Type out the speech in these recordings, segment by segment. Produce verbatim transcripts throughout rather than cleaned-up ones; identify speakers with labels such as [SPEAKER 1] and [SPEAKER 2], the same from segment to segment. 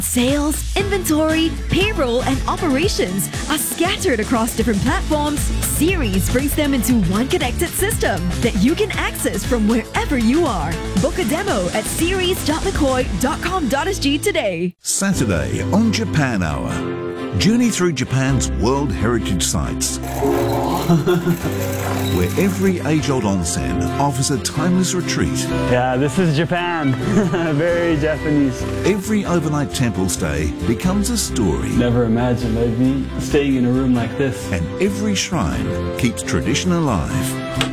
[SPEAKER 1] Sales, inventory, payroll, and operations are scattered across different platforms. Ceres brings them into one connected system that you can access from wherever you are. Book a demo at ceres dot mccoy dot com dot s g today.
[SPEAKER 2] Saturday on Japan Hour. Journey through Japan's World Heritage Sites, where every age-old onsen offers a timeless retreat.
[SPEAKER 3] Yeah, this is Japan. Very Japanese.
[SPEAKER 2] Every overnight temple stay becomes a story.
[SPEAKER 3] Never imagined I'd be staying in a room like this.
[SPEAKER 2] And every shrine keeps tradition alive.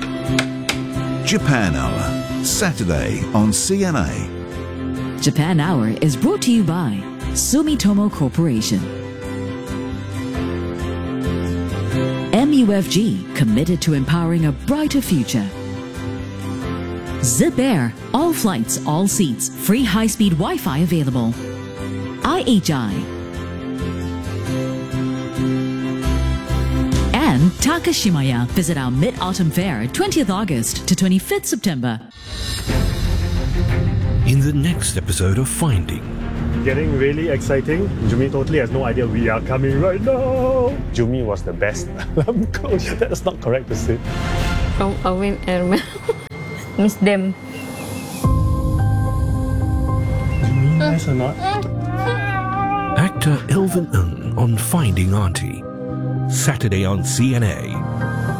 [SPEAKER 2] Japan Hour, Saturday on C N A.
[SPEAKER 1] Japan Hour is brought to you by Sumitomo Corporation. M U F G, committed to empowering a brighter future. Zip Air, all flights, all seats, free high-speed Wi-Fi available. I H I. And Takashimaya, visit our Mid-Autumn Fair, twentieth August to twenty-fifth September.
[SPEAKER 4] In the next episode of Finding.
[SPEAKER 5] Getting really exciting. Jumi totally has no idea we are coming right now. Jumi was the best alarm coach. That's not correct to say.
[SPEAKER 6] From Owen Airman. Miss them.
[SPEAKER 5] Jumi, nice or not?
[SPEAKER 4] Actor Elvin Ng on Finding Auntie. Saturday on C N A.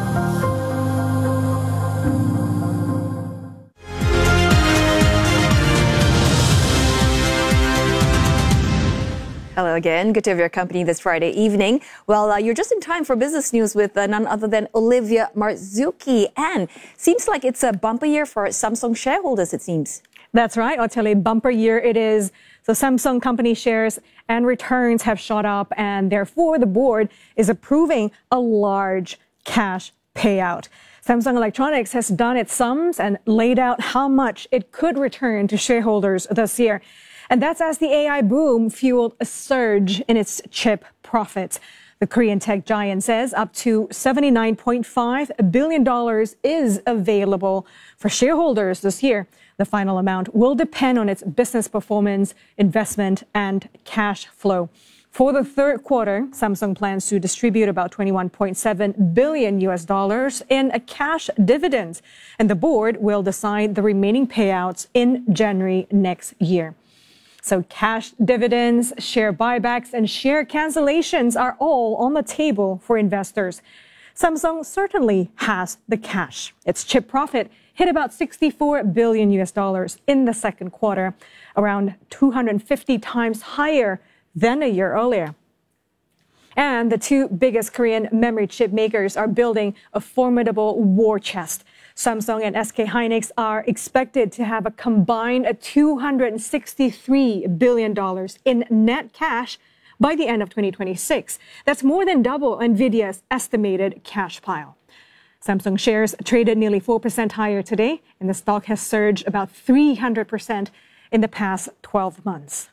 [SPEAKER 7] Hello again. Good to have your company this Friday evening. Well, uh, you're just in time for business news with uh, none other than Olivia Marzuki. And seems like it's a bumper year for Samsung shareholders, it seems.
[SPEAKER 8] That's right. I'll tell you, bumper year it is. So Samsung company shares and returns have shot up, and therefore the board is approving a large cash payout. Samsung Electronics has done its sums and laid out how much it could return to shareholders this year. And that's as the A I boom fueled a surge in its chip profits. The Korean tech giant says up to seventy-nine point five billion dollars is available for shareholders this year. The final amount will depend on its business performance, investment, and cash flow. For the third quarter, Samsung plans to distribute about twenty-one point seven billion U S dollars in a cash dividends, and the board will decide the remaining payouts in January next year. So cash dividends, share buybacks, and share cancellations are all on the table for investors. Samsung certainly has the cash. Its chip profit hit about sixty-four billion U S dollars in the second quarter, around two hundred fifty times higher than a year earlier. And the two biggest Korean memory chip makers are building a formidable war chest. Samsung and S K Hynix are expected to have a combined two hundred sixty-three billion dollars in net cash by the end of twenty twenty-six. That's more than double NVIDIA's estimated cash pile. Samsung shares traded nearly four percent higher today, and the stock has surged about three hundred percent in the past twelve months.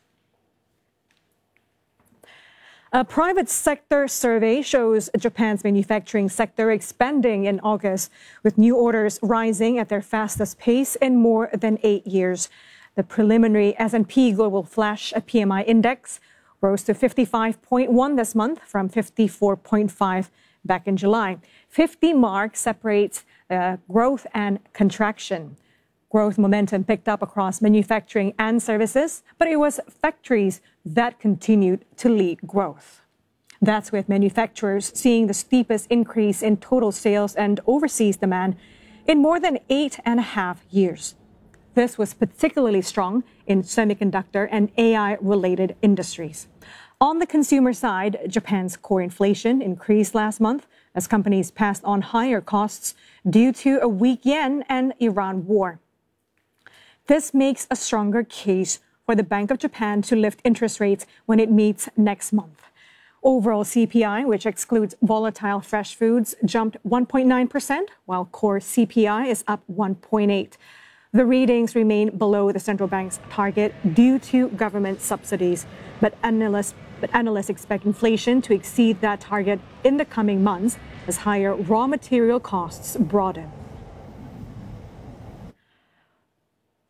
[SPEAKER 8] A private sector survey shows Japan's manufacturing sector expanding in August, with new orders rising at their fastest pace in more than eight years. The preliminary S and P Global Flash P M I index rose to fifty-five point one this month from fifty-four point five back in July. fifty mark separates uh, growth and contraction. Growth momentum picked up across manufacturing and services, but it was factories that continued to lead growth. That's with manufacturers seeing the steepest increase in total sales and overseas demand in more than eight and a half years. This was particularly strong in semiconductor and A I-related industries. On the consumer side, Japan's core inflation increased last month as companies passed on higher costs due to a weak yen and Iran war. This makes a stronger case for the Bank of Japan to lift interest rates when it meets next month. Overall C P I, which excludes volatile fresh foods, jumped one point nine percent, while core C P I is up one point eight. The readings remain below the central bank's target due to government subsidies, but analysts, but analysts expect inflation to exceed that target in the coming months as higher raw material costs broaden.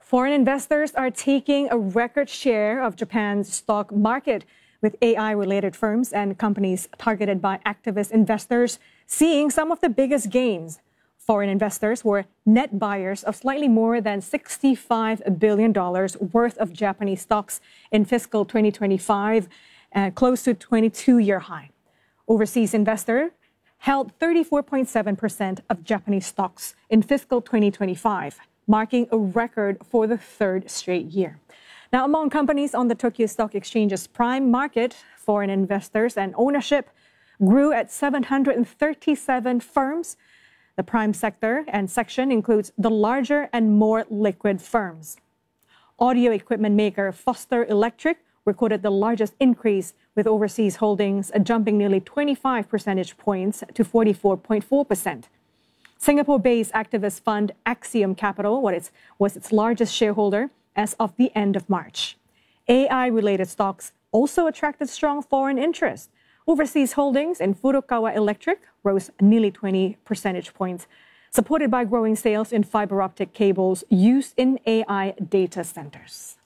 [SPEAKER 8] Foreign investors are taking a record share of Japan's stock market, with A I-related firms and companies targeted by activist investors seeing some of the biggest gains. Foreign investors were net buyers of slightly more than sixty-five billion dollars worth of Japanese stocks in fiscal twenty twenty-five, uh, close to twenty-two-year high. Overseas investors held thirty-four point seven percent of Japanese stocks in fiscal twenty twenty-five, marking a record for the third straight year. Now, among companies on the Tokyo Stock Exchange's prime market, foreign investors and ownership grew at seven hundred thirty-seven firms. The prime sector and section includes the larger and more liquid firms. Audio equipment maker Foster Electric recorded the largest increase, with overseas holdings jumping nearly twenty-five percentage points to forty-four point four percent. Singapore-based activist fund Axiom Capital was its largest shareholder as of the end of March. A I-related stocks also attracted strong foreign interest. Overseas holdings in Furukawa Electric rose nearly twenty percentage points, supported by growing sales in fiber optic cables used in A I data centers.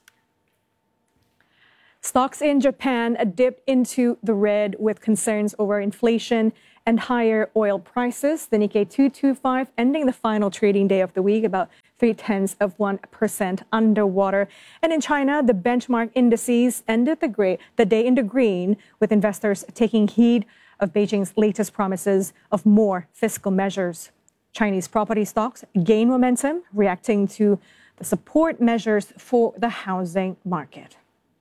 [SPEAKER 8] Stocks in Japan dipped into the red with concerns over inflation and higher oil prices. The Nikkei two twenty-five ending the final trading day of the week about three tenths of one percent underwater. And in China, the benchmark indices ended the, gray, the day in the green, with investors taking heed of Beijing's latest promises of more fiscal measures. Chinese property stocks gain momentum, reacting to the support measures for the housing market.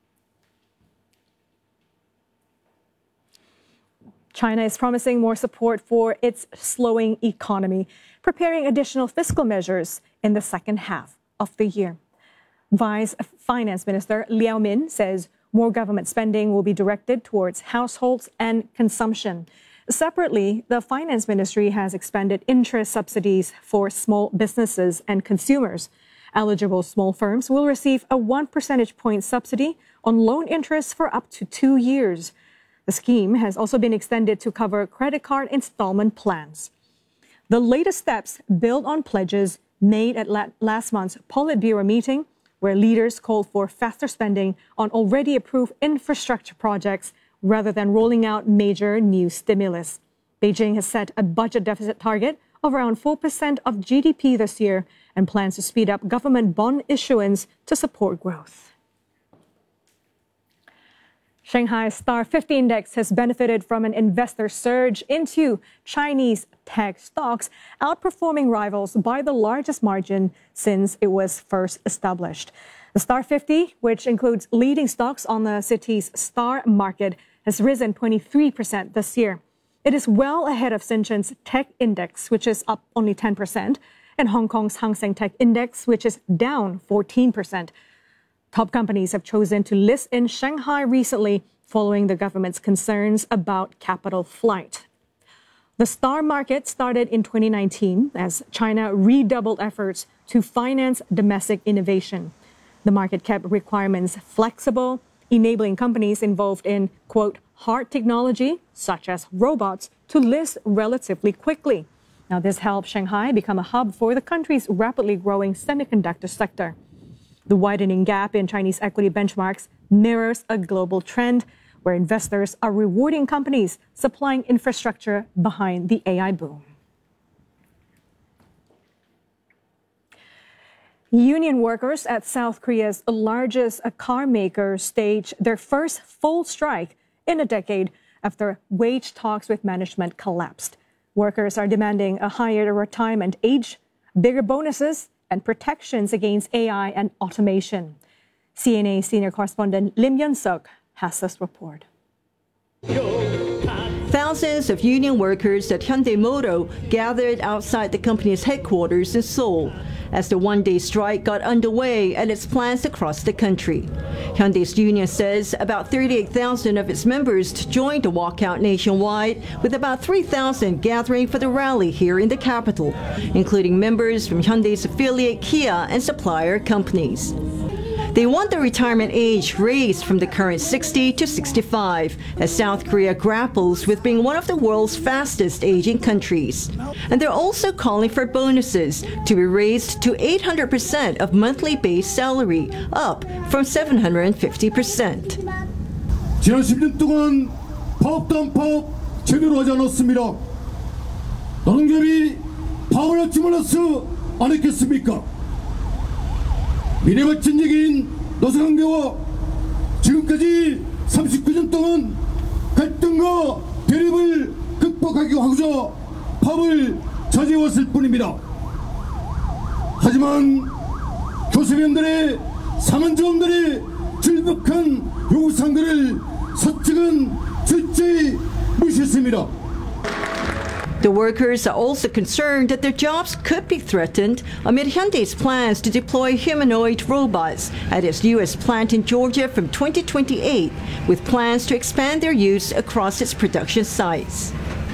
[SPEAKER 8] China is promising more support for its slowing economy, preparing additional fiscal measures in the second half of the year. Vice Finance Minister Liao Min says more government spending will be directed towards households and consumption. Separately, the Finance Ministry has expanded interest subsidies for small businesses and consumers. Eligible small firms will receive a one percentage point subsidy on loan interest for up to two years. The scheme has also been extended to cover credit card installment plans. The latest steps build on pledges made at last month's Politburo meeting, where leaders called for faster spending on already approved infrastructure projects rather than rolling out major new stimulus. Beijing has set a budget deficit target of around four percent of G D P this year and plans to speed up government bond issuance to support growth. Shanghai Star fifty Index has benefited from an investor surge into Chinese tech stocks, outperforming rivals by the largest margin since it was first established. The Star fifty, which includes leading stocks on the city's star market, has risen twenty-three percent this year. It is well ahead of Shenzhen's Tech Index, which is up only ten percent, and Hong Kong's Hang Seng Tech Index, which is down fourteen percent. Top companies have chosen to list in Shanghai recently, following the government's concerns about capital flight. The star market started in twenty nineteen as China redoubled efforts to finance domestic innovation. The market kept requirements flexible, enabling companies involved in, quote, hard technology, such as robots, to list relatively quickly. Now, this helped Shanghai become a hub for the country's rapidly growing semiconductor sector. The widening gap in Chinese equity benchmarks mirrors a global trend where investors are rewarding companies supplying infrastructure behind the A I boom. Union workers at South Korea's largest car maker staged their first full strike in a decade after wage talks with management collapsed. Workers are demanding a higher retirement age, bigger bonuses, and protections against A I and automation. C N A senior correspondent Lim Yun-suk has this report.
[SPEAKER 9] Thousands of union workers at Hyundai Motor gathered outside the company's headquarters in Seoul as the one-day strike got underway at its plants across the country. Hyundai's union says about thirty-eight thousand of its members joined the walkout nationwide, with about three thousand gathering for the rally here in the capital, including members from Hyundai's affiliate Kia and supplier companies. They want the retirement age raised from the current sixty to sixty-five, as South Korea grapples with being one of the world's fastest aging countries. And they're also calling for bonuses to be raised to eight hundred percent of monthly base salary, up from seven hundred fifty percent.
[SPEAKER 10] 지난 십 년 동안 파업단 파업 제대로 하지 않았습니다. 노동조합이 파업을 할지 몰라서 안 했겠습니까? 미래발전 얘기인 노사관계와 지금까지 삼십구 년 동안 갈등과 대립을 극복하기 하고자 파업을 자제해왔을 뿐입니다. 하지만 교섭위원들의 상한조원들의 질벽한 요구사항들을 서측은 철저히 무시했습니다.
[SPEAKER 9] The workers are also concerned that their jobs could be threatened amid Hyundai's plans to deploy humanoid robots at its U S plant in Georgia from twenty twenty-eight, with plans to expand their use across its production sites.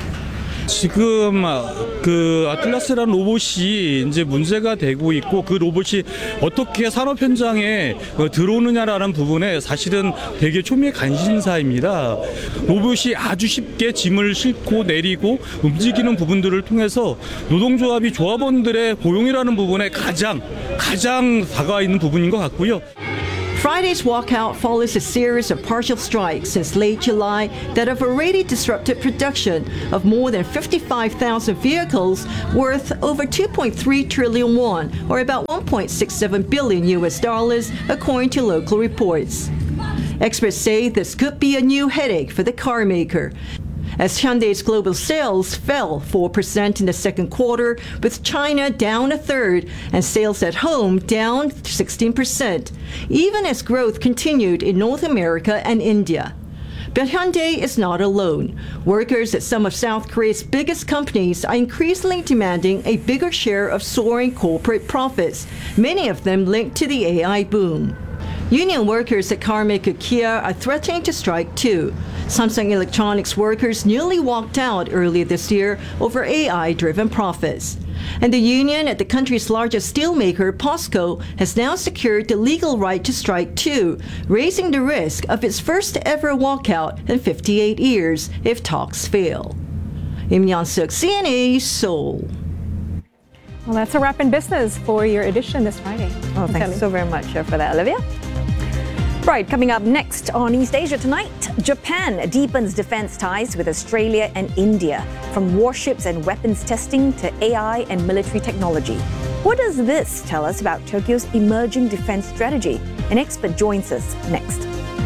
[SPEAKER 11] 지금 그 아틀라스라는 로봇이 이제 문제가 되고 있고 그 로봇이 어떻게 산업 현장에 들어오느냐라는 부분에 사실은 되게 초미의 관심사입니다. 로봇이 아주 쉽게 짐을 싣고 내리고 움직이는 부분들을 통해서 노동조합이 조합원들의 고용이라는 부분에 가장 가장 다가와 있는 부분인 것 같고요.
[SPEAKER 9] Friday's walkout follows a series of partial strikes since late July that have already disrupted production of more than fifty-five thousand vehicles worth over two point three trillion won, or about one point six seven billion U S dollars, according to local reports. Experts say this could be a new headache for the car maker, as Hyundai's global sales fell four percent in the second quarter, with China down a third and sales at home down sixteen percent, even as growth continued in North America and India. But Hyundai is not alone. Workers at some of South Korea's biggest companies are increasingly demanding a bigger share of soaring corporate profits, many of them linked to the A I boom. Union workers at carmaker Kia are threatening to strike too. Samsung Electronics workers nearly walked out earlier this year over A I-driven profits. And the union at the country's largest steelmaker, POSCO, has now secured the legal right to strike too, raising the risk of its first ever walkout in fifty-eight years if talks fail. Im Yeon-suk, C N A, Seoul.
[SPEAKER 8] Well, that's a wrap in business for your edition this Friday.
[SPEAKER 7] Oh, thanks so very much uh, for that, Olivia. Right, coming up next on East Asia tonight, Japan deepens defense ties with Australia and India, from warships and weapons testing to A I and military technology. What does this tell us about Tokyo's emerging defense strategy? An expert joins us next.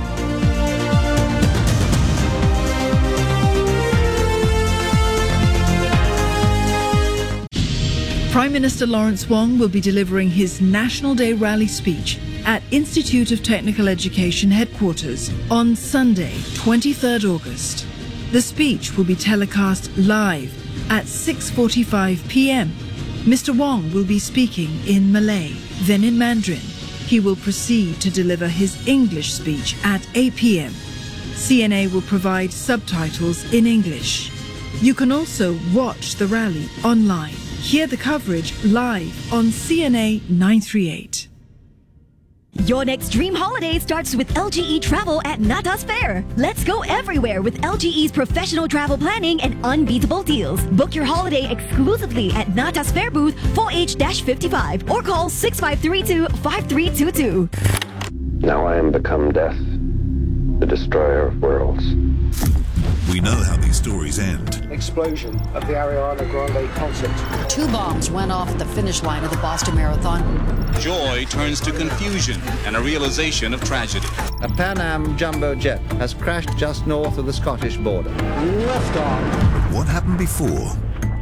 [SPEAKER 12] Prime Minister Lawrence Wong will be delivering his National Day rally speech at Institute of Technical Education headquarters on Sunday, twenty-third August. The speech will be telecast live at six forty-five p m Mister Wong will be speaking in Malay, then in Mandarin. He will proceed to deliver his English speech at eight p m C N A will provide subtitles in English. You can also watch the rally online. Hear the coverage live on C N A nine thirty-eight.
[SPEAKER 1] Your next dream holiday starts with L G E Travel at Natas Fair. Let's go everywhere with L G E's professional travel planning and unbeatable deals. Book your holiday exclusively at Natas Fair booth four H fifty-five or call six five three two, five three two two.
[SPEAKER 13] Now I am become death, the destroyer of worlds.
[SPEAKER 2] We know how these stories end.
[SPEAKER 14] Explosion of the Ariana Grande concert.
[SPEAKER 15] Two bombs went off at the finish line of the Boston Marathon.
[SPEAKER 16] Joy turns to confusion and a realization of tragedy.
[SPEAKER 17] A Pan Am jumbo jet has crashed just north of the Scottish border.
[SPEAKER 14] Left arm.
[SPEAKER 2] What happened before?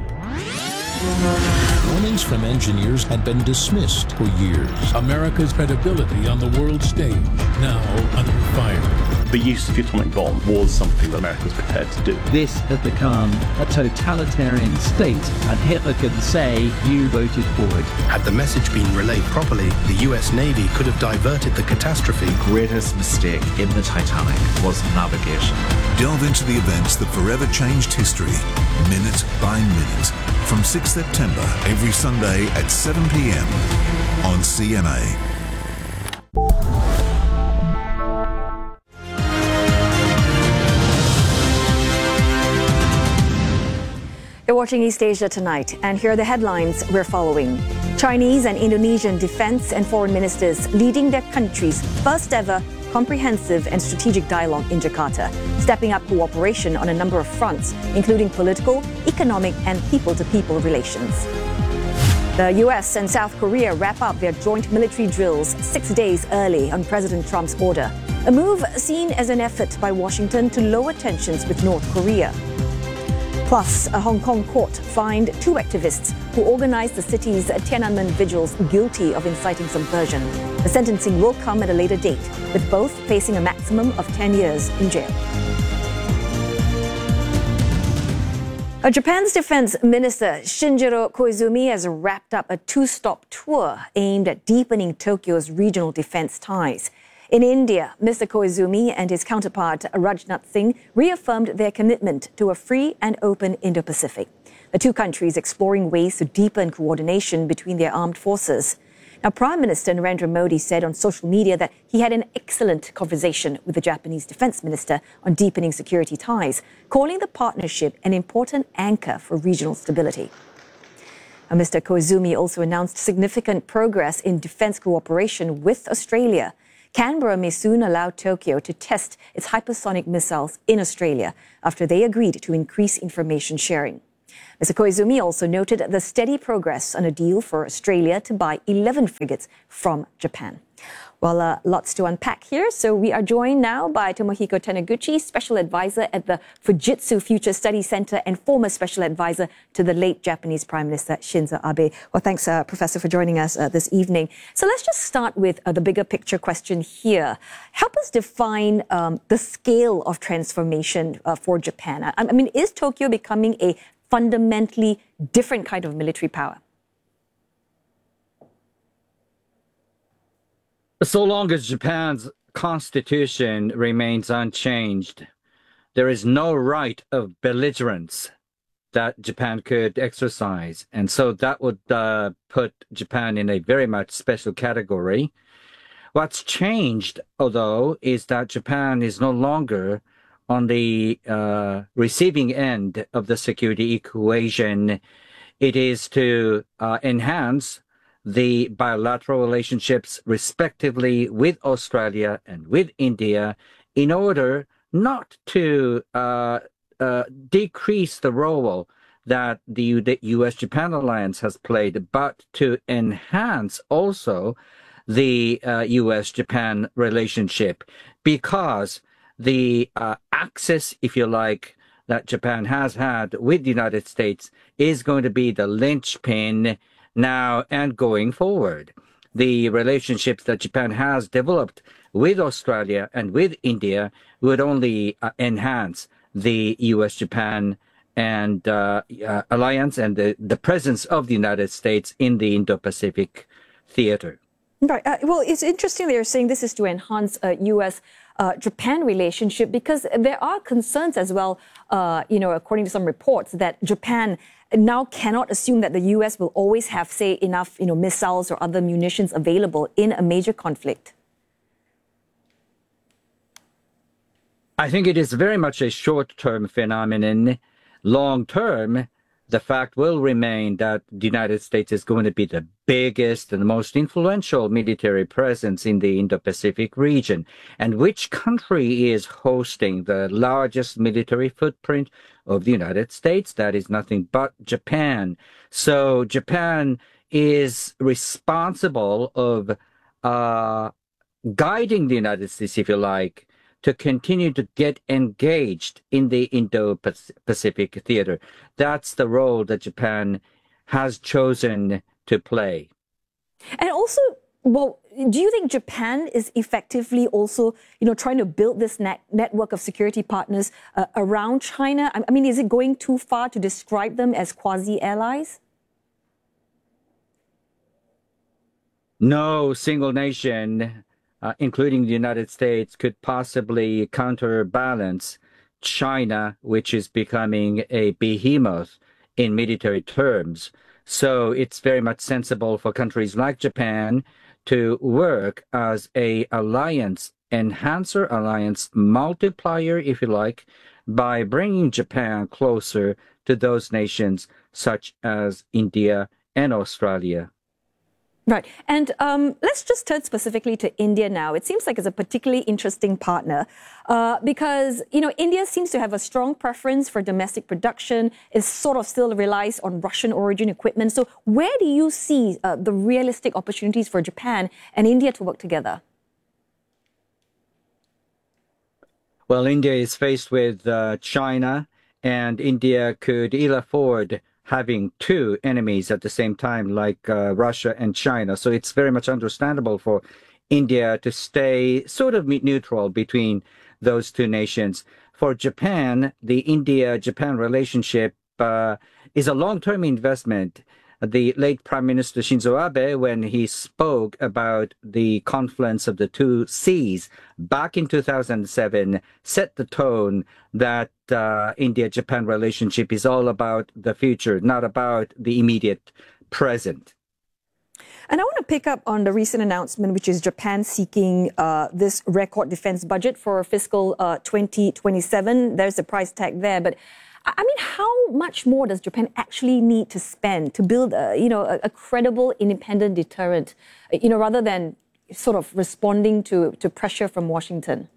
[SPEAKER 18] Warnings from engineers had been dismissed for years. America's credibility on the world stage now under fire.
[SPEAKER 19] The use of the atomic bomb was something that America was prepared to do.
[SPEAKER 20] This had become a totalitarian state, and Hitler could say, you voted for it.
[SPEAKER 21] Had the message been relayed properly, the U S Navy could have diverted the catastrophe.
[SPEAKER 22] The greatest mistake in the Titanic was navigation.
[SPEAKER 2] Delve into the events that forever changed history, minute by minute, from sixth September, every Sunday at seven p m on C N A.
[SPEAKER 7] You're watching East Asia Tonight, and here are the headlines we're following. Chinese and Indonesian defense and foreign ministers leading their countries' first ever comprehensive and strategic dialogue in Jakarta, stepping up cooperation on a number of fronts, including political, economic, and people-to-people relations. The U S and South Korea wrap up their joint military drills six days early on President Trump's order, a move seen as an effort by Washington to lower tensions with North Korea. Plus, a Hong Kong court fined two activists who organized the city's Tiananmen vigils guilty of inciting subversion. The sentencing will come at a later date, with both facing a maximum of ten years in jail. Uh, Japan's defense minister Shinjiro Koizumi has wrapped up a two-stop tour aimed at deepening Tokyo's regional defense ties. In India, Mister Koizumi and his counterpart Rajnath Singh reaffirmed their commitment to a free and open Indo-Pacific. The two countries exploring ways to deepen coordination between their armed forces. Now, Prime Minister Narendra Modi said on social media that he had an excellent conversation with the Japanese defense minister on deepening security ties, calling the partnership an important anchor for regional stability. Now, Mister Koizumi also announced significant progress in defense cooperation with Australia. Canberra may soon allow Tokyo to test its hypersonic missiles in Australia after they agreed to increase information sharing. Mister Koizumi also noted the steady progress on a deal for Australia to buy eleven frigates from Japan. Well, uh, lots to unpack here. So we are joined now by Tomohiko Taniguchi, Special Advisor at the Fujitsu Future Study Center and former Special Advisor to the late Japanese Prime Minister Shinzo Abe. Well, thanks, uh, Professor, for joining us uh, this evening. So let's just start with uh, the bigger picture question here. Help us define um, the scale of transformation uh, for Japan. I, I mean, is Tokyo becoming a fundamentally different kind of military power?
[SPEAKER 3] So long as Japan's constitution remains unchanged, there is no right of belligerence that Japan could exercise. And so that would uh, put Japan in a very much special category. What's changed, although, is that Japan is no longer on the uh, receiving end of the security equation. It is to uh, enhance the bilateral relationships respectively with Australia and with India in order not to uh, uh, decrease the role that the U S Japan alliance has played, but to enhance also the uh, U S Japan relationship, because the uh, access, if you like, that Japan has had with the United States is going to be the linchpin now and going forward. The relationships that Japan has developed with Australia and with India would only uh, enhance the U S Japan and uh, uh, alliance and the, the presence of the United States in the Indo-Pacific theater.
[SPEAKER 7] Right. Uh, well, it's interesting that you're saying this is to enhance uh, U S Uh, Japan relationship, because there are concerns as well, uh, you know, according to some reports, that Japan now cannot assume that the U S will always have, say, enough, you know, missiles or other munitions available in a major conflict.
[SPEAKER 3] I think it is very much a short-term phenomenon. Long-term, the fact will remain that the United States is going to be the biggest and most influential military presence in the Indo-Pacific region. And which country is hosting the largest military footprint of the United States? That is nothing but Japan. So Japan is responsible of uh, guiding the United States, if you like, to continue to get engaged in the Indo-Pacific theater. That's the role that Japan has chosen to play.
[SPEAKER 7] And also, well, do you think Japan is effectively also, you know, trying to build this net network of security partners uh, around China? I mean, is it going too far to describe them as quasi-allies?
[SPEAKER 3] No single nation, Uh, including the United States, could possibly counterbalance China, which is becoming a behemoth in military terms. So it's very much sensible for countries like Japan to work as a alliance enhancer alliance multiplier, if you like, by bringing Japan closer to those nations such as India and Australia.
[SPEAKER 7] Right. And um, let's just turn specifically to India now. It seems like it's a particularly interesting partner uh, because, you know, India seems to have a strong preference for domestic production. It sort of still relies on Russian origin equipment. So where do you see uh, the realistic opportunities for Japan and India to work together?
[SPEAKER 3] Well, India is faced with uh, China, and India could ill afford having two enemies at the same time, like uh, Russia and China. So it's very much understandable for India to stay sort of neutral between those two nations. For Japan, the India-Japan relationship uh, is a long-term investment. The late Prime Minister Shinzo Abe, when he spoke about the confluence of the two seas back in two thousand seven, set the tone that uh, India-Japan relationship is all about the future, not about the immediate present.
[SPEAKER 7] And I want to pick up on the recent announcement, which is Japan seeking uh, this record defense budget for fiscal uh, twenty twenty-seven. There's a price tag there, but I mean, how much more does Japan actually need to spend to build, a, you know, a, a credible, independent deterrent, you know, rather than sort of responding to, to pressure from Washington?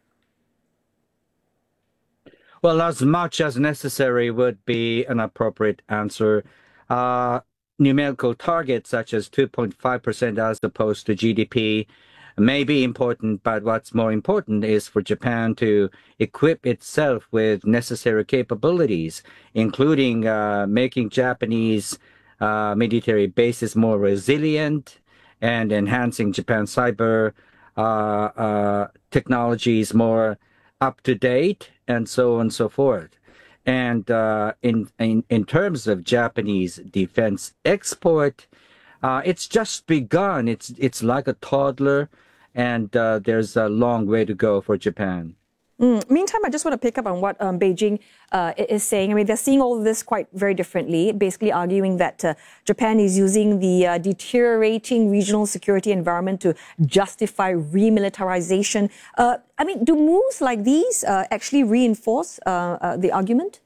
[SPEAKER 3] Well, as much as necessary would be an appropriate answer. Uh, numerical targets such as two point five percent as opposed to G D P may be important, but what's more important is for Japan to equip itself with necessary capabilities, including uh, making Japanese uh, military bases more resilient and enhancing Japan's cyber uh, uh, technologies more up to date, and so on and so forth. And uh, in, in in terms of Japanese defense export, uh, it's just begun. It's it's like a toddler. And uh, there's a long way to go for Japan.
[SPEAKER 7] Mm. Meantime, I just want to pick up on what um, Beijing uh, is saying. I mean, they're seeing all of this quite very differently, basically arguing that uh, Japan is using the uh, deteriorating regional security environment to justify remilitarization. Uh, I mean, do moves like these uh, actually reinforce uh, uh, the argument?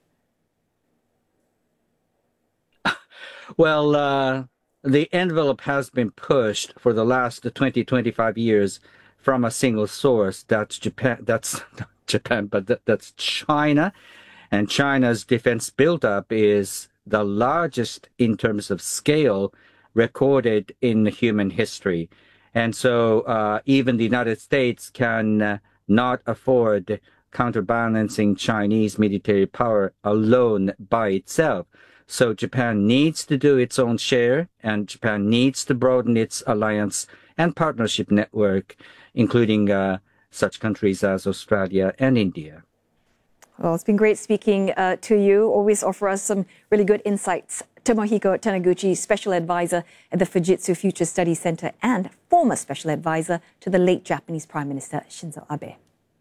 [SPEAKER 3] Well, uh, the envelope has been pushed for the last twenty, twenty-five years from a single source. That's Japan. That's not Japan, but that, that's China. And China's defense buildup is the largest in terms of scale recorded in human history. And so uh, even the United States can uh, not afford counterbalancing Chinese military power alone by itself. So Japan needs to do its own share, and Japan needs to broaden its alliance and partnership network, including uh, such countries as Australia and India.
[SPEAKER 7] Well, it's been great speaking uh, to you. Always offer us some really good insights. Tomohiko Taniguchi, Special Advisor at the Fujitsu Future Studies Center and former Special Advisor to the late Japanese Prime Minister Shinzo Abe.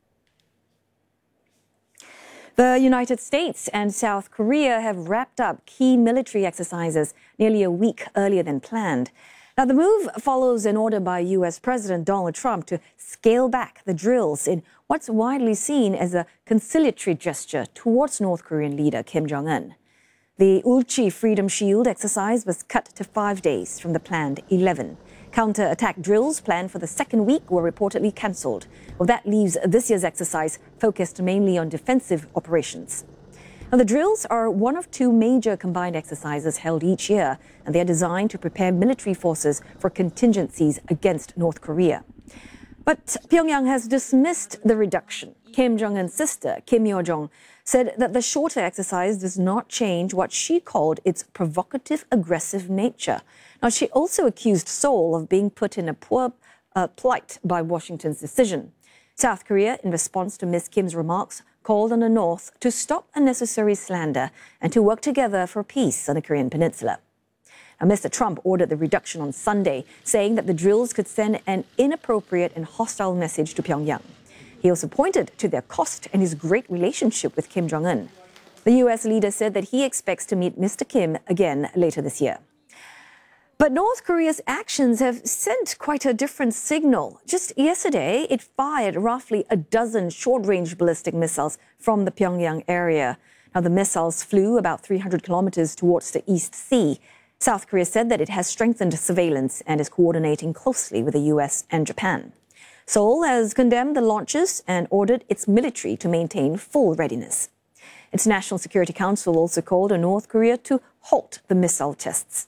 [SPEAKER 7] The United States and South Korea have wrapped up key military exercises nearly a week earlier than planned. Now, the move follows an order by U S President Donald Trump to scale back the drills in what's widely seen as a conciliatory gesture towards North Korean leader Kim Jong-un. The Ulchi Freedom Shield exercise was cut to five days from the planned eleven. Counter-attack drills planned for the second week were reportedly cancelled. Well, that leaves this year's exercise focused mainly on defensive operations. Now, the drills are one of two major combined exercises held each year, and they are designed to prepare military forces for contingencies against North Korea. But Pyongyang has dismissed the reduction. Kim Jong-un's sister, Kim Yo-jong, said that the shorter exercise does not change what she called its provocative, aggressive nature. Now, she also accused Seoul of being put in a poor uh, plight by Washington's decision. South Korea, in response to Miz Kim's remarks, called on the North to stop unnecessary slander and to work together for peace on the Korean peninsula. Now, Mister Trump ordered the reduction on Sunday, saying that the drills could send an inappropriate and hostile message to Pyongyang. He also pointed to their cost and his great relationship with Kim Jong-un. The U S leader said that he expects to meet Mister Kim again later this year. But North Korea's actions have sent quite a different signal. Just yesterday, it fired roughly a dozen short-range ballistic missiles from the Pyongyang area. Now, the missiles flew about three hundred kilometers towards the East Sea. South Korea said that it has strengthened surveillance and is coordinating closely with the U S and Japan. Seoul has condemned the launches and ordered its military to maintain full readiness. Its National Security Council also called on North Korea to halt the missile tests.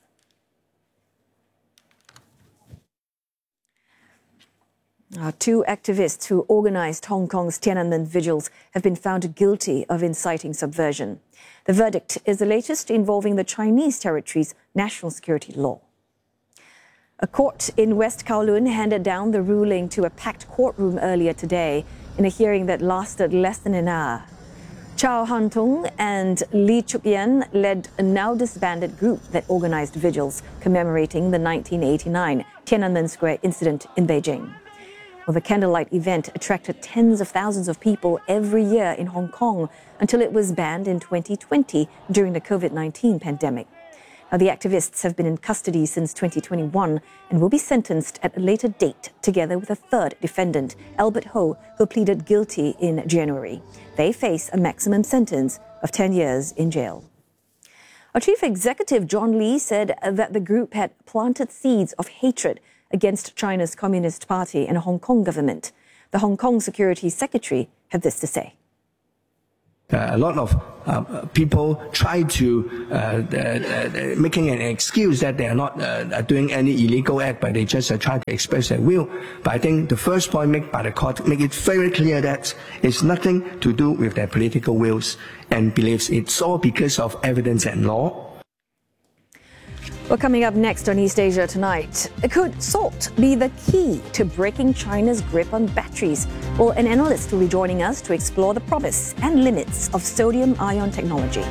[SPEAKER 7] Uh, two activists who organized Hong Kong's Tiananmen vigils have been found guilty of inciting subversion. The verdict is the latest involving the Chinese territory's national security law. A court in West Kowloon handed down the ruling to a packed courtroom earlier today in a hearing that lasted less than an hour. Chow Han-tung and Lee Chuk-yen led a now disbanded group that organized vigils commemorating the nineteen eighty-nine Tiananmen Square incident in Beijing. Well, the candlelight event attracted tens of thousands of people every year in Hong Kong until it was banned in twenty twenty during the COVID nineteen pandemic. Now, the activists have been in custody since twenty twenty-one and will be sentenced at a later date together with a third defendant, Albert Ho, who pleaded guilty in January. They face a maximum sentence of ten years in jail. Our chief executive, John Lee, said that the group had planted seeds of hatred against China's Communist Party and Hong Kong government. The Hong Kong Security Secretary had this to say.
[SPEAKER 5] Uh, a lot of uh, people try to uh, uh, uh, making an excuse that they are not uh, doing any illegal act, but they just uh, try to express their will. But I think the first point made by the court make it very clear that it's nothing to do with their political wills and beliefs. It's all because of evidence and law.
[SPEAKER 7] Well, coming up next on East Asia Tonight, could salt be the key to breaking China's grip on batteries? Well, an analyst will be joining us to explore the promise and limits of sodium-ion technology.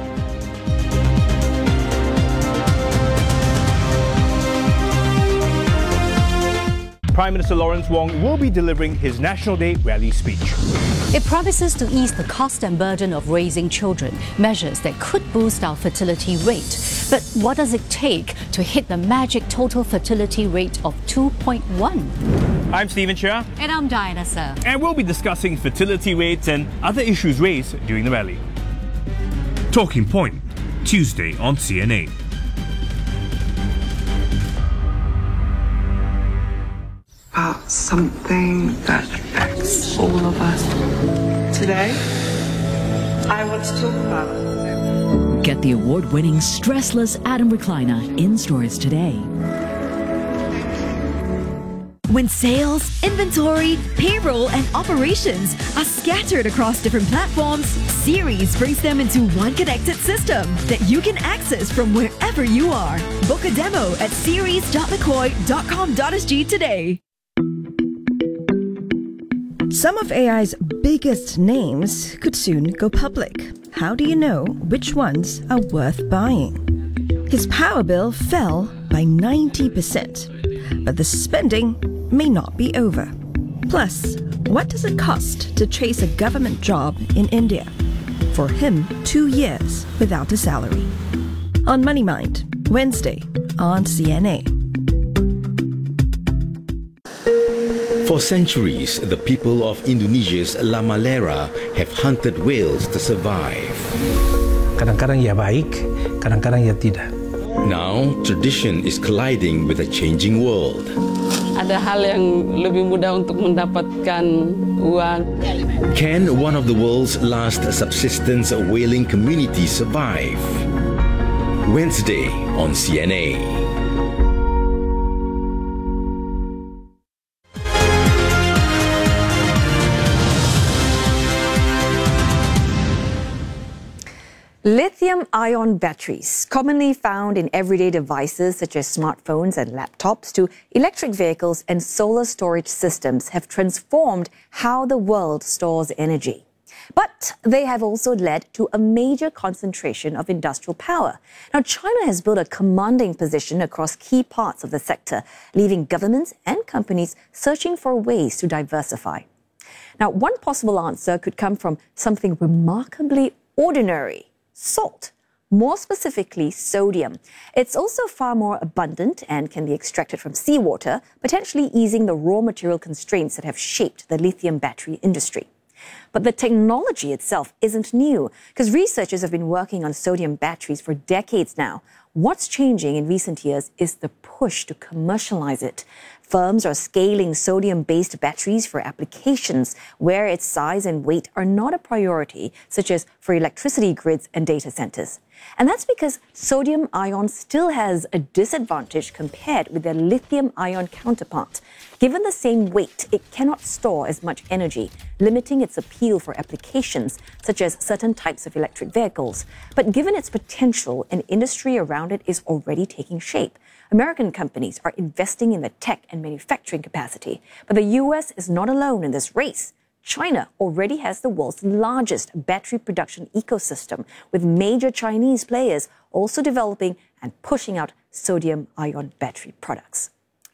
[SPEAKER 6] Prime Minister Lawrence Wong will be delivering his National Day rally speech.
[SPEAKER 15] It promises to ease the cost and burden of raising children, measures that could boost our fertility rate. But what does it take to hit the magic total fertility rate of two point one?
[SPEAKER 6] I'm Stephen Chia.
[SPEAKER 15] And I'm Diana Sir.
[SPEAKER 6] And we'll be discussing fertility rates and other issues raised during the rally.
[SPEAKER 4] Talking Point, Tuesday on C N A.
[SPEAKER 23] About something that affects all of us. Today, I want to talk about.
[SPEAKER 24] Get the award-winning Stressless Atom Recliner in stores today.
[SPEAKER 1] When sales, inventory, payroll, and operations are scattered across different platforms, Series brings them into one connected system that you can access from wherever you are. Book a demo at series dot mccoy dot com dot s g today.
[SPEAKER 25] Some of A I's biggest names could soon go public. How do you know which ones are worth buying? His power bill fell by ninety percent, but the spending may not be over. Plus, what does it cost to chase a government job in India? For him, two years without a salary. On Money Mind, Wednesday on C N A.
[SPEAKER 26] For centuries, the people of Indonesia's La Malera have hunted whales to survive.
[SPEAKER 27] Kadang-kadang ia baik, kadang-kadang ia tidak.
[SPEAKER 26] Now, tradition is colliding with a changing world.
[SPEAKER 28] Ada hal yang lebih mudah untuk mendapatkan uang.
[SPEAKER 26] Can one of the world's last subsistence whaling communities survive? Wednesday on C N A.
[SPEAKER 7] Lithium-ion batteries, commonly found in everyday devices such as smartphones and laptops, to electric vehicles and solar storage systems, have transformed how the world stores energy. But they have also led to a major concentration of industrial power. Now, China has built a commanding position across key parts of the sector, leaving governments and companies searching for ways to diversify. Now, one possible answer could come from something remarkably ordinary: salt. more specifically sodium. It's also far more abundant and can be extracted from seawater, potentially easing the raw material constraints that have shaped the lithium battery industry. But the technology itself isn't new, because researchers have been working on sodium batteries for decades now. What's changing in recent years is the push to commercialize it. Firms are scaling sodium-based batteries for applications where its size and weight are not a priority, such as for electricity grids and data centers. And that's because sodium-ion still has a disadvantage compared with their lithium-ion counterpart. Given the same weight, it cannot store as much energy, limiting its appeal for applications such as certain types of electric vehicles. But given its potential, an industry around it is already taking shape. American companies are investing in the tech and manufacturing capacity. But the U S is not alone in this race. China already has the world's largest battery production ecosystem, with major Chinese players also developing and pushing out sodium-ion battery products.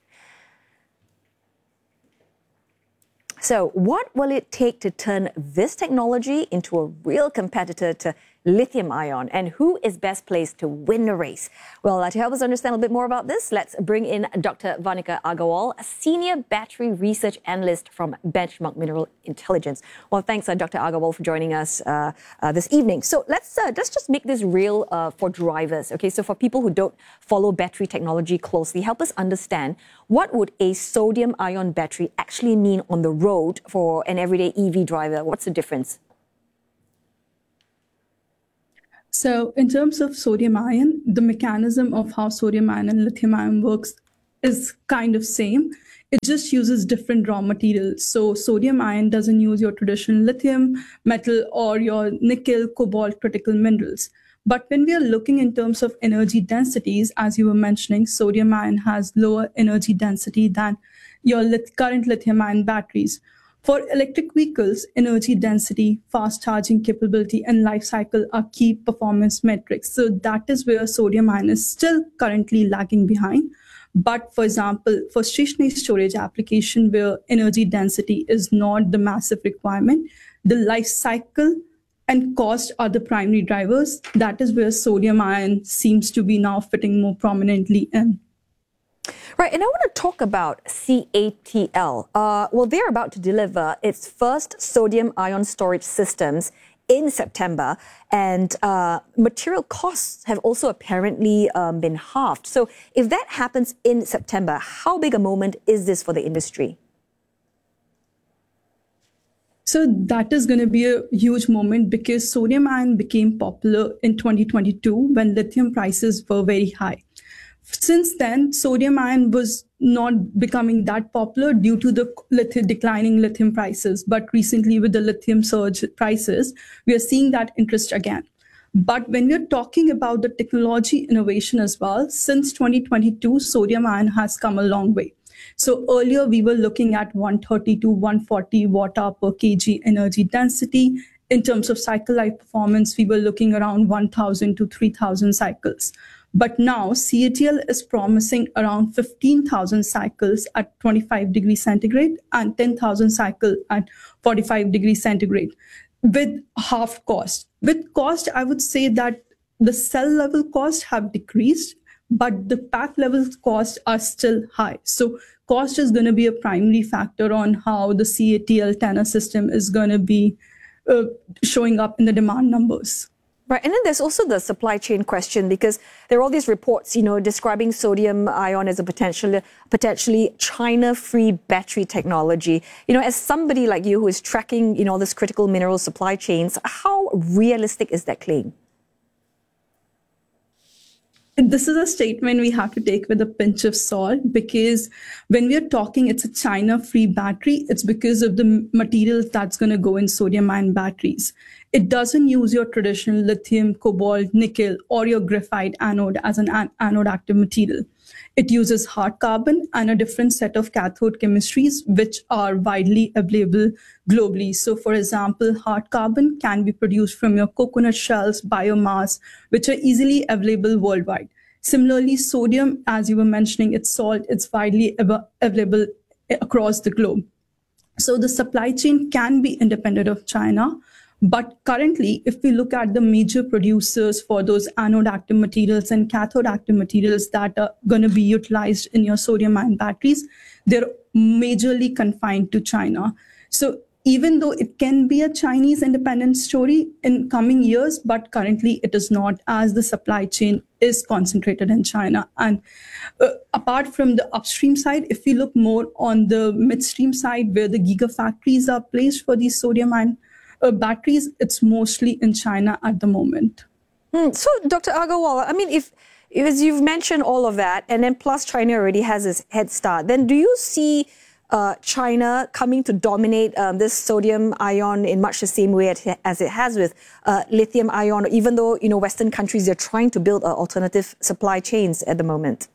[SPEAKER 7] So what will it take to turn this technology into a real competitor to lithium-ion, and who is best placed to win the race? Well, to help us understand a bit more about this, let's bring in Doctor Vanika Agarwal, a senior battery research analyst from Benchmark Mineral Intelligence. Well, thanks, uh, Doctor Agarwal, for joining us uh, uh, this evening. So let's uh, let's just make this real uh, for drivers. Okay, so for people who don't follow battery technology closely, help us understand, what would a sodium-ion battery actually mean on the road for an everyday E V driver? What's the difference?
[SPEAKER 8] So in terms of sodium ion, the mechanism of how sodium ion and lithium ion works is kind of same. It just uses different raw materials. So sodium ion doesn't use your traditional lithium metal or your nickel, cobalt, critical minerals. But when we are looking in terms of energy densities, as you were mentioning, sodium ion has lower energy density than your lit- current lithium ion batteries. For electric vehicles, energy density, fast charging capability, and life cycle are key performance metrics. So that is where sodium ion is still currently lagging behind. But for example, for stationary storage application where energy density is not the massive requirement, the life cycle and cost are the primary drivers. That is where sodium ion seems to be now fitting more prominently in.
[SPEAKER 7] Right, and I want to talk about C A T L. Uh, well, they're about to deliver its first sodium-ion storage systems in September, and uh, material costs have also apparently um, been halved. So if that happens in September, how big a moment is this for the industry?
[SPEAKER 8] So that is going to be a huge moment because sodium ion became popular in twenty twenty-two when lithium prices were very high. Since then, sodium ion was not becoming that popular due to the lithium, declining lithium prices. But recently, with the lithium surge prices, we are seeing that interest again. But when we're talking about the technology innovation as well, since twenty twenty-two, sodium ion has come a long way. So earlier, we were looking at one thirty to one forty watt hour per kg energy density. In terms of cycle life performance, we were looking around one thousand to three thousand cycles. But now C A T L is promising around fifteen thousand cycles at twenty-five degrees centigrade and ten thousand cycles at forty-five degrees centigrade with half cost. With cost, I would say that the cell level costs have decreased, but the pack level costs are still high. So cost is going to be a primary factor on how the C A T L Tenor system is going to be uh, showing up in the demand numbers.
[SPEAKER 7] Right, and then there's also the supply chain question, because there are all these reports, you know, describing sodium ion as a potential, potentially China-free battery technology. You know, as somebody like you who is tracking, you know, this critical mineral supply chains, how realistic is that claim?
[SPEAKER 8] This is a statement we have to take with a pinch of salt, because when we are talking it's a China-free battery, it's because of the materials that's going to go in sodium-ion batteries. It doesn't use your traditional lithium, cobalt, nickel, or your graphite anode as an anode active material. It uses hard carbon and a different set of cathode chemistries, which are widely available globally. So, for example, hard carbon can be produced from your coconut shells, biomass, which are easily available worldwide. Similarly, sodium, as you were mentioning, it's salt, it's widely available across the globe. So the supply chain can be independent of China, But currently, if we look at the major producers for those anode active materials and cathode active materials that are going to be utilized in your sodium-ion batteries, they're majorly confined to China. So even though it can be a Chinese independent story in coming years, but currently it is not, as the supply chain is concentrated in China. And uh, apart from the upstream side, if we look more on the midstream side, where the gigafactories are placed for these sodium-ion uh, batteries, it's mostly in China at the moment.
[SPEAKER 7] Hmm. So, Doctor Agarwal, I mean, if, as you've mentioned all of that, and then plus China already has its head start, then do you see Uh, China coming to dominate um, this sodium ion in much the same way as it has with uh, lithium ion, even though, you know, Western countries are trying to build uh, alternative supply chains at the moment?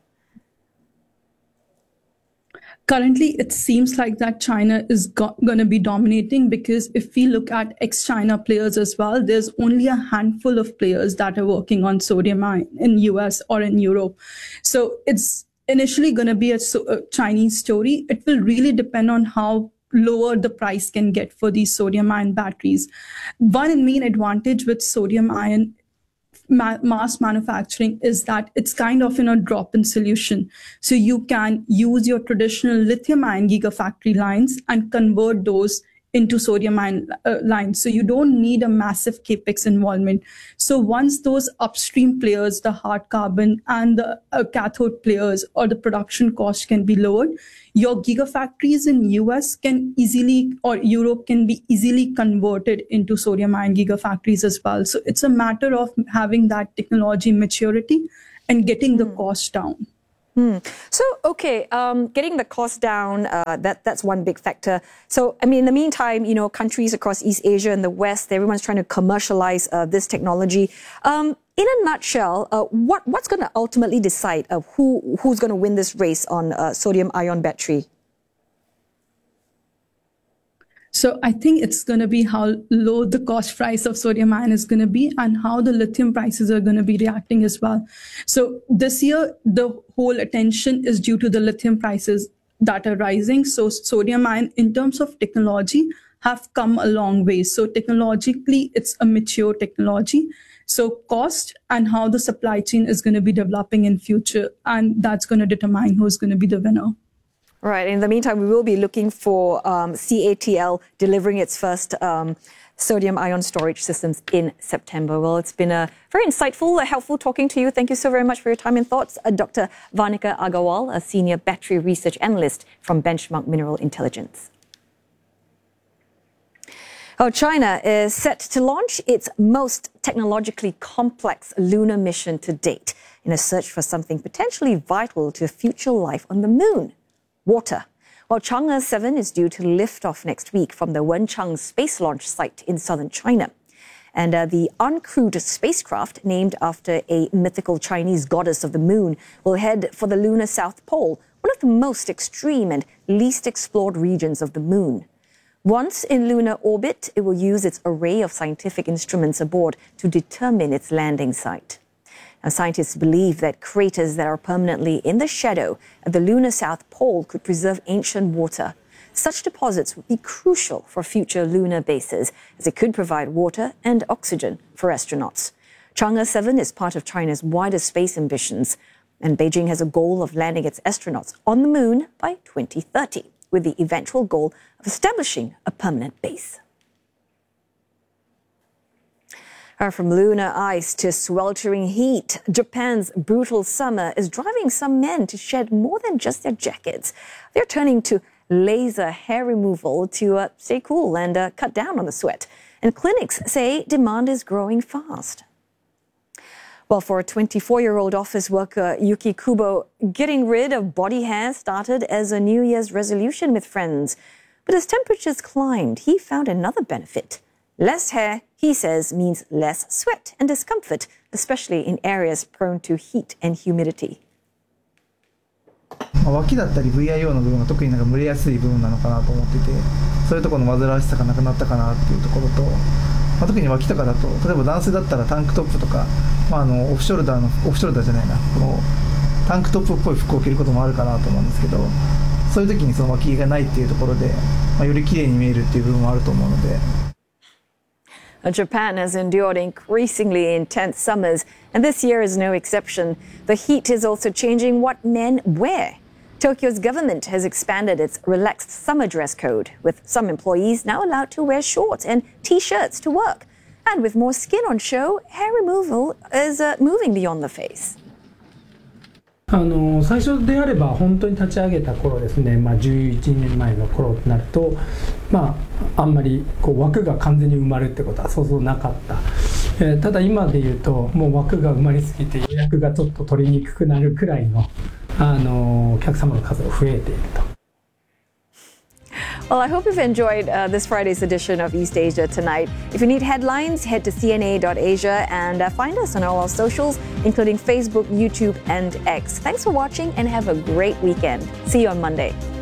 [SPEAKER 8] Currently, it seems like that China is going to be dominating, because if we look at ex-China players as well, there's only a handful of players that are working on sodium ion in U S or in Europe. So it's initially going to be a, a Chinese story. It will really depend on how lower the price can get for these sodium ion batteries. One main advantage with sodium ion ma mass manufacturing is that it's kind of in a drop-in solution. So you can use your traditional lithium ion gigafactory lines and convert those into sodium ion uh, lines. So you don't need a massive capex involvement. So once those upstream players, the hard carbon and the uh, cathode players, or the production cost can be lowered, your gigafactories in U S can easily, or Europe can be easily converted into sodium ion gigafactories as well. So it's a matter of having that technology maturity and getting the cost down.
[SPEAKER 7] Hmm. So, okay, um, getting the cost down, uh, that, that's one big factor. So, I mean, in the meantime, you know, countries across East Asia and the West, everyone's trying to commercialize uh, this technology. Um, in a nutshell, uh, what, what's going to ultimately decide uh, who, who's going to win this race on uh, sodium-ion battery?
[SPEAKER 8] So I think it's going to be how low the cost price of sodium ion is going to be, and how the lithium prices are going to be reacting as well. So this year, the whole attention is due to the lithium prices that are rising. So sodium ion, in terms of technology, have come a long way. So technologically, it's a mature technology. So cost and how the supply chain is going to be developing in future, and that's going to determine who's going to be the winner.
[SPEAKER 7] Right. In the meantime, we will be looking for um, C A T L delivering its first um, sodium-ion storage systems in September. Well, it's been a very insightful, uh, helpful talking to you. Thank you so very much for your time and thoughts. Uh, Doctor Varnika Agarwal, a Senior Battery Research Analyst from Benchmark Mineral Intelligence. Oh, China is set to launch its most technologically complex lunar mission to date in a search for something potentially vital to future life on the moon: water. Well, Chang'e seven is due to lift off next week from the Wenchang space launch site in southern China. And uh, the uncrewed spacecraft, named after a mythical Chinese goddess of the moon, will head for the lunar South Pole, one of the most extreme and least explored regions of the moon. Once in lunar orbit, it will use its array of scientific instruments aboard to determine its landing site. Now, scientists believe that craters that are permanently in the shadow at the lunar South Pole could preserve ancient water. Such deposits would be crucial for future lunar bases, as it could provide water and oxygen for astronauts. Chang'e seven is part of China's wider space ambitions, and Beijing has a goal of landing its astronauts on the moon by twenty thirty, with the eventual goal of establishing a permanent base. From lunar ice to sweltering heat, Japan's brutal summer is driving some men to shed more than just their jackets. They're turning to laser hair removal to uh, stay cool and uh, cut down on the sweat. And clinics say demand is growing fast. Well, for a twenty-four-year-old office worker, Yuki Kubo, getting rid of body hair started as a New Year's resolution with friends. But as temperatures climbed, he found another benefit. Less hair, he says, means less sweat and discomfort, especially in areas prone to heat and humidity.
[SPEAKER 9] 脇だったり ブイアイオー の部分が特になんか蒸れやすい部分なのかなと思ってて、そういうところの煩わしさがなくなったかなっていうところと、まあ、特に脇とかだと、例えば男性だったらタンクトップとか、まあ、あのオフショルダーのオフショルダーじゃないな、このタンクトップっぽい服を着ることもあるかなと思うんですけど、そういう時にその脇がないっていうところで、まあ、より綺麗に見えるっていう部分もあると思うので。
[SPEAKER 7] Japan has endured increasingly intense summers, and this year is no exception. The heat is also changing what men wear. Tokyo's government has expanded its relaxed summer dress code, with some employees now allowed to wear shorts and T-shirts to work. And with more skin on show, hair removal is uh, moving beyond the face.
[SPEAKER 27] あの最初であれば本当に立ち上げた頃ですね、まあ、じゅういちねんまえの頃になると、まあ、あんまりこう枠が完全に埋まるってことはそうそうなかった、えー、ただ今で言うともう枠が埋まりすぎて予約がちょっと取りにくくなるくらいの、あのお客様の数が増えていると。
[SPEAKER 7] Well, I hope you've enjoyed uh, this Friday's edition of East Asia Tonight. If you need headlines, head to C N A dot asia and uh, find us on all our socials, including Facebook, YouTube, and X. Thanks for watching and have a great weekend. See you on Monday.